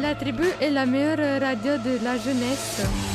La tribu est la meilleure radio de la jeunesse.